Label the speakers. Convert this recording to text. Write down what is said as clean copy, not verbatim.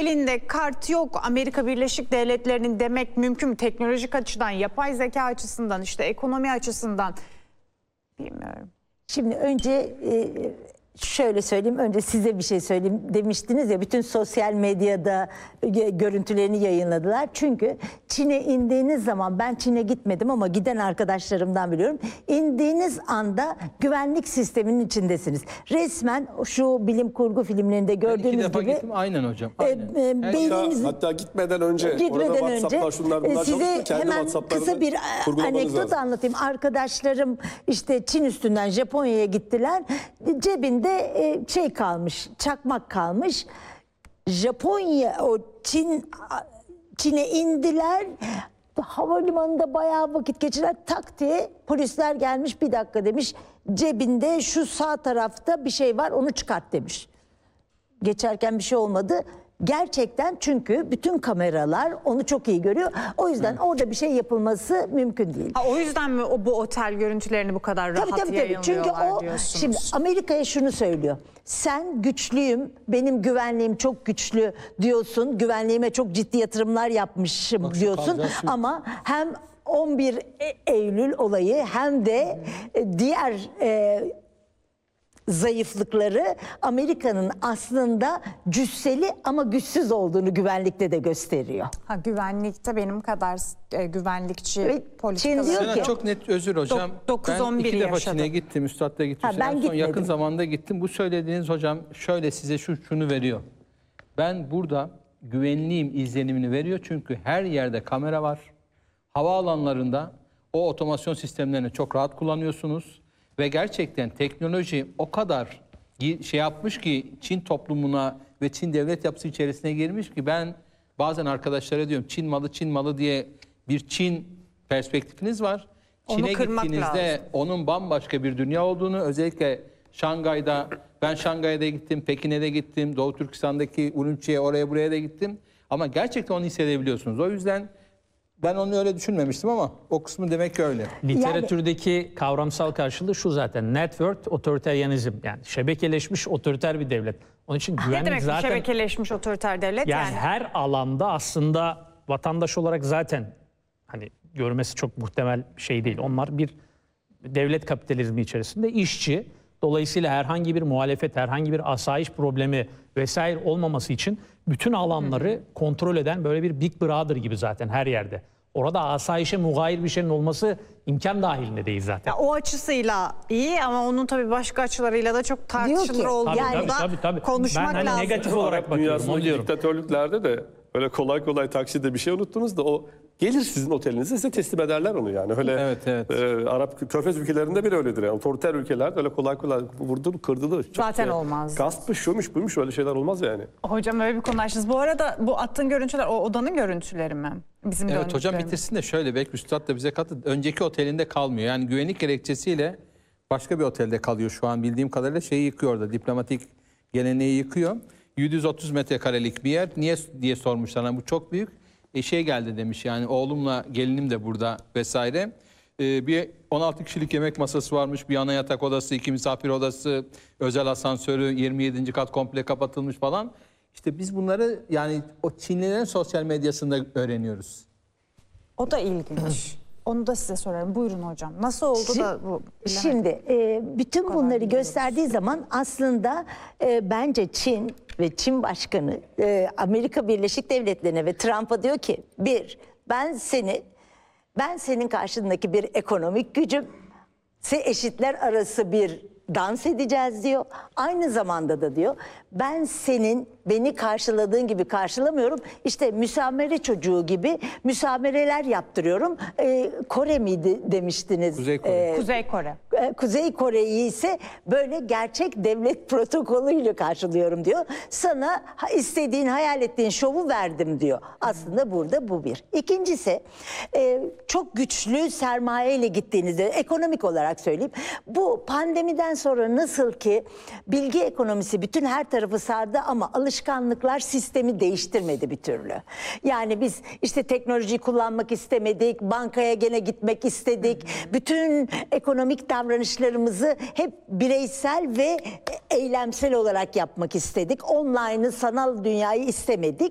Speaker 1: elinde kart yok Amerika Birleşik Devletleri'nin demek mümkün mü? Teknolojik açıdan, yapay zeka açısından, işte ekonomi açısından bilmiyorum.
Speaker 2: Şimdi önce şöyle söyleyeyim, önce size bir şey söyleyeyim. Demiştiniz ya, bütün sosyal medyada görüntülerini yayınladılar. Çünkü Çin'e indiğiniz zaman, ben Çin'e gitmedim ama giden arkadaşlarımdan biliyorum. İndiğiniz anda güvenlik sisteminin içindesiniz. Resmen şu bilim kurgu filmlerinde gördüğünüz gibi.
Speaker 3: Gittim, aynen hocam. Aynen.
Speaker 4: Hatta gitmeden önce orada WhatsApp'lar şunlar bunlar
Speaker 2: size
Speaker 4: çalıştı. Kendi
Speaker 2: hemen kısa bir anekdot anlatayım. Arkadaşlarım işte Çin üstünden Japonya'ya gittiler. Cebinde şey kalmış, çakmak kalmış. Japonya, Çin'e indiler. Havalimanında bayağı vakit geçirdiler. Tak diye polisler gelmiş, bir dakika demiş. Cebinde şu sağ tarafta bir şey var, onu çıkart demiş. Geçerken bir şey olmadı. Gerçekten, çünkü bütün kameralar onu çok iyi görüyor. O yüzden orada bir şey yapılması mümkün değil.
Speaker 1: O yüzden mi bu otel görüntülerini bu kadar rahat yayınlıyorlar
Speaker 2: Çünkü
Speaker 1: diyorsunuz?
Speaker 2: şimdi Amerika'ya şunu söylüyor. Sen güçlüyüm, benim güvenliğim çok güçlü diyorsun. Güvenliğime çok ciddi yatırımlar yapmışım diyorsun. Ama hem 11 Eylül olayı hem de diğer zayıflıkları Amerika'nın aslında cüsseli ama güçsüz olduğunu güvenlikte de gösteriyor.
Speaker 1: Güvenlikte benim kadar güvenlikçi politikalar.
Speaker 2: Çin diyor ki,
Speaker 3: çok net, özür hocam.
Speaker 1: 9-11
Speaker 3: ben 2 defa
Speaker 1: yaşadım.
Speaker 3: Çin'e gittim, üstadla gittim.
Speaker 2: Ben
Speaker 3: Son yakın
Speaker 2: gitmedim.
Speaker 3: zamanda gittim. Bu söylediğiniz hocam şöyle size şunu veriyor. Ben burada güvenliğim izlenimini veriyor. Çünkü her yerde kamera var. Havaalanlarında o otomasyon sistemlerini çok rahat kullanıyorsunuz. Ve gerçekten teknoloji o kadar şey yapmış ki Çin toplumuna ve Çin devlet yapısı içerisine girmiş ki ben bazen arkadaşlara diyorum Çin malı diye bir Çin perspektifiniz var. Çin'e gittiğinizde onun bambaşka bir dünya olduğunu, özellikle Şangay'da, ben Şangay'da gittim, Pekin'e de gittim, Doğu Türkistan'daki Urumçi'ye, oraya buraya da gittim. Ama gerçekten onu hissedebiliyorsunuz. O yüzden ben onu öyle düşünmemiştim ama o kısmı demek ki öyle.
Speaker 5: Literatürdeki kavramsal karşılığı şu zaten. Network otoriteryanizm, yani şebekeleşmiş otoriter bir devlet. Onun için güvenlik
Speaker 1: ne demek
Speaker 5: zaten
Speaker 1: şebekeleşmiş otoriter devlet
Speaker 5: yani her alanda aslında vatandaş olarak zaten hani görmesi çok muhtemel bir şey değil. Onlar bir devlet kapitalizmi içerisinde işçi. Dolayısıyla herhangi bir muhalefet, herhangi bir asayiş problemi vesaire olmaması için bütün alanları kontrol eden böyle bir Big Brother gibi zaten her yerde. Orada asayişe mugayir bir şeyin olması imkan dahilinde değil zaten.
Speaker 1: Ya o açısıyla iyi ama onun tabii başka açılarıyla da çok tartışılır olduğunu
Speaker 5: tabii.
Speaker 1: konuşmak
Speaker 5: ben
Speaker 1: lazım.
Speaker 5: negatif olarak bakıyorum.
Speaker 4: Dünyasındaki diktatörlüklerde de öyle kolay kolay takside bir şey unuttunuz da o gelir sizin otelinize, size teslim ederler onu yani. Öyle
Speaker 3: Evet.
Speaker 4: Arap Körfez ülkelerinde bir öyledir yani. Otoriter ülkelerde öyle kolay kolay vurdu, kırdılı.
Speaker 1: Zaten olmaz.
Speaker 4: Gaspmış, şuymuş, buymuş, öyle şeyler olmaz yani.
Speaker 1: Hocam öyle bir konu açtınız. Bu arada bu attığın görüntüler o odanın görüntüleri mi? Bizim
Speaker 3: Evet hocam, bitirsin de şöyle, belki üstad da bize katı. Önceki otelinde kalmıyor. Yani güvenlik gerekçesiyle başka bir otelde kalıyor şu an bildiğim kadarıyla, şeyi yıkıyor orada. Diplomatik geleneği yıkıyor. 730 metrekarelik bir yer. Niye diye sormuşlar. Yani bu çok büyük. Şey geldi demiş, yani oğlumla gelinim de burada vesaire. Bir 16 kişilik yemek masası varmış. Bir ana yatak odası, 2 misafir odası, özel asansörü, 27. kat komple kapatılmış falan. İşte biz bunları yani o Çinlilerin sosyal medyasında öğreniyoruz.
Speaker 1: O da ilginç. Onu da size sorarım. Buyurun hocam. Nasıl oldu da bu?
Speaker 2: Şimdi bütün bunları gösterdiği zaman aslında bence Çin ve Çin Başkanı Amerika Birleşik Devletleri'ne ve Trump'a diyor ki, ben senin karşındaki bir ekonomik gücüm, eşitler arası bir dans edeceğiz diyor. Aynı zamanda da diyor, ben beni karşıladığın gibi karşılamıyorum. İşte müsamere çocuğu gibi müsamereler yaptırıyorum. Kore miydi demiştiniz?
Speaker 3: Kuzey Kore.
Speaker 1: Kuzey Kore.
Speaker 2: Kuzey Kore'yi ise böyle gerçek devlet protokolüyle karşılıyorum diyor. Sana istediğin, hayal ettiğin şovu verdim diyor. Aslında burada bu bir. İkincisi, çok güçlü sermayeyle gittiğinizde, ekonomik olarak söyleyeyim, bu pandemiden sonra nasıl ki bilgi ekonomisi bütün her tarafı sardı ama alışkanlıklar sistemi değiştirmedi bir türlü. Yani biz işte teknolojiyi kullanmak istemedik, bankaya gene gitmek istedik. Bütün ekonomik davranışlarımızı hep bireysel ve eylemsel olarak yapmak istedik. Online'ı, sanal dünyayı istemedik.